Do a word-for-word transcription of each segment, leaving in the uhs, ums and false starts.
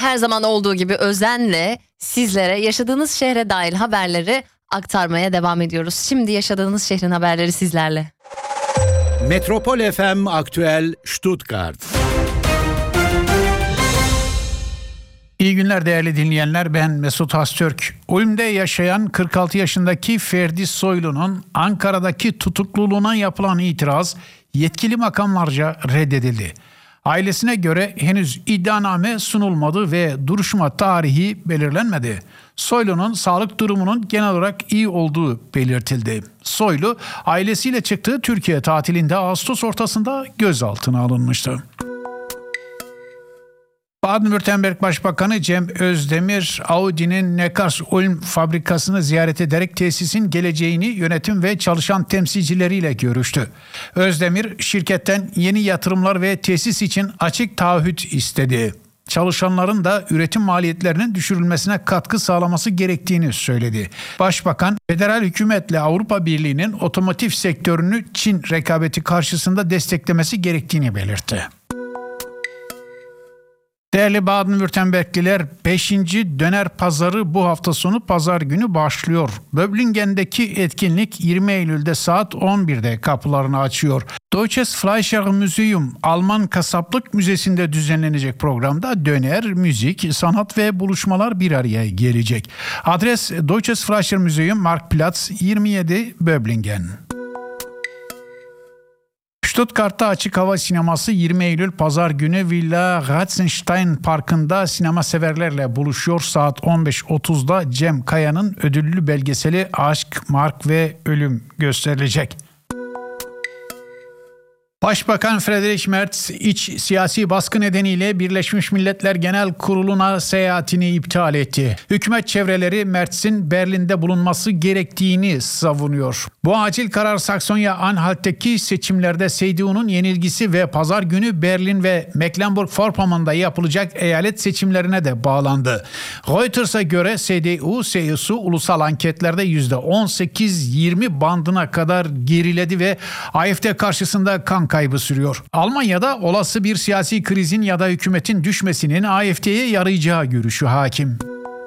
her zaman olduğu gibi özenle sizlere yaşadığınız şehre dair haberleri aktarmaya devam ediyoruz. Şimdi yaşadığınız şehrin haberleri sizlerle. Metropol F M Aktüel Stuttgart. İyi günler değerli dinleyenler, ben Mesut Hastürk. Ulm'de yaşayan kırk altı yaşındaki Ferdi Soylu'nun Ankara'daki tutukluluğuna yapılan itiraz yetkili makamlarca reddedildi. Ailesine göre henüz iddianame sunulmadı ve duruşma tarihi belirlenmedi. Soylu'nun sağlık durumunun genel olarak iyi olduğu belirtildi. Soylu ailesiyle çıktığı Türkiye tatilinde Ağustos ortasında gözaltına alınmıştı. Baden-Württemberg Başbakanı Cem Özdemir, Audi'nin Neckars-Ulm fabrikasını ziyaret ederek tesisin geleceğini yönetim ve çalışan temsilcileriyle görüştü. Özdemir, şirketten yeni yatırımlar ve tesis için açık taahhüt istedi. Çalışanların da üretim maliyetlerinin düşürülmesine katkı sağlaması gerektiğini söyledi. Başbakan, federal hükümetle Avrupa Birliği'nin otomotiv sektörünü Çin rekabeti karşısında desteklemesi gerektiğini belirtti. Değerli Baden-Württembergliler, beşinci döner pazarı bu hafta sonu pazar günü başlıyor. Böblingen'deki etkinlik yirmi Eylül'de saat on birde kapılarını açıyor. Deutsches Fleischer Museum, Alman Kasaplık Müzesi'nde düzenlenecek programda döner, müzik, sanat ve buluşmalar bir araya gelecek. Adres Deutsches Fleischer Museum, Marktplatz yirmi yedi, Böblingen. Stuttgart'ta açık hava sineması yirmi Eylül Pazar günü Villa Ratzenstein Parkı'nda sinema severlerle buluşuyor. Saat on beş otuzda Cem Kaya'nın ödüllü belgeseli Aşk, Mark ve Ölüm gösterilecek. Başbakan Friedrich Merz, iç siyasi baskı nedeniyle Birleşmiş Milletler Genel Kurulu'na seyahatini iptal etti. Hükümet çevreleri Merz'in Berlin'de bulunması gerektiğini savunuyor. Bu acil karar Saksonya-Anhalt'taki seçimlerde C D U'nun yenilgisi ve pazar günü Berlin ve Mecklenburg-Vorpommern'da yapılacak eyalet seçimlerine de bağlandı. Reuters'a göre C D U, C S U ulusal anketlerde yüzde on sekiz yirmi bandına kadar geriledi ve A F D karşısında kan kaybı sürüyor. Almanya'da olası bir siyasi krizin ya da hükümetin düşmesinin A F D'ye yarayacağı görüşü hakim.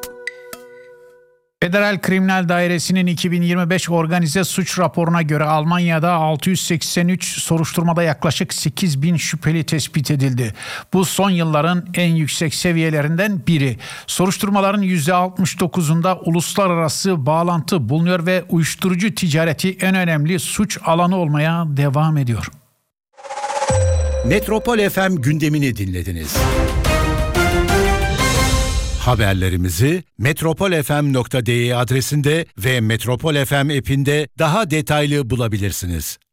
Federal Kriminal Dairesi'nin iki bin yirmi beş organize suç raporuna göre Almanya'da altı yüz seksen üç soruşturmada yaklaşık sekiz bin şüpheli tespit edildi. Bu son yılların en yüksek seviyelerinden biri. Soruşturmaların yüzde altmış dokuzunda uluslararası bağlantı bulunuyor ve uyuşturucu ticareti en önemli suç alanı olmaya devam ediyor. Metropol F M gündemini dinlediniz. Haberlerimizi metropol f m nokta d e adresinde ve Metropol F M app'inde daha detaylı bulabilirsiniz.